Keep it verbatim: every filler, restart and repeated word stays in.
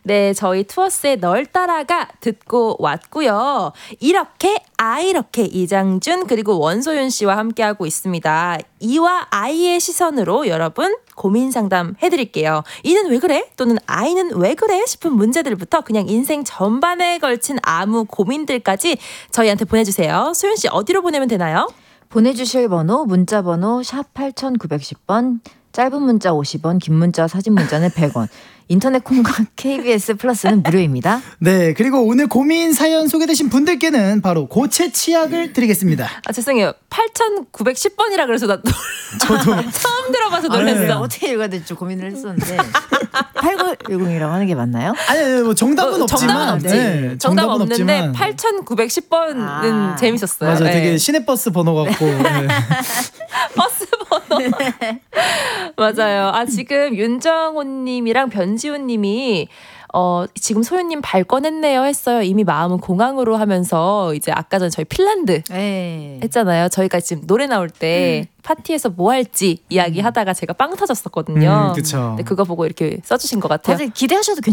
네, 저희 투어스의 널 따라가 듣고 왔고요. 이렇게 아이렇게 이장준 그리고 원소윤 씨와 함께하고 있습니다. 이와 아이의 시선으로 여러분 고민 상담 해드릴게요. 이는 왜 그래? 또는 아이는 왜 그래? 싶은 문제들부터 그냥 인생 전반에 걸친 아무 고민들까지 저희한테 보내주세요. 소윤 씨 어디로 보내면 되나요? 보내주실 번호 문자 번호 샵 팔천구백십 번, 짧은 문자 오십 원, 긴 문자 사진 문자는 백 원, 인터넷 콩과 케이비에스 플러스는 무료입니다. 네, 그리고 오늘 고민 사연 소개되신 분들께는 바로 고체 치약을 드리겠습니다. 아 죄송해요. 팔천구백십 번이라 그래서 나 저도 처음 들어봐서 아, 놀랐어요. 네. 어떻게 읽어야 될지 고민을 했었는데 팔구일공이라고 하는 게 맞나요? 아니, 아니 뭐 정답은 어, 없지만 정답은 없지. 네, 정답 정답은 없는데 없지만 팔천구백십 번은 아. 재밌었어요. 맞아, 네. 되게 시내버스 번호 같고. 네. 버스 번호. 맞아요. 아, 지금 윤정호님이랑 변지훈님이 어, 지금 소윤님 발권했네요 했어요. 이미 마음은 공항으로 하면서 이제 아까 전 저희 핀란드 네. 했잖아요. 저희가 지금 노래 나올 때 음. 파티에서 뭐 할지 이야기 하다가 제가 빵 터졌었거든요. 음, 그쵸. 근데 그거 보고 이렇게 써주신 것 같아요. 다들 기대하셔도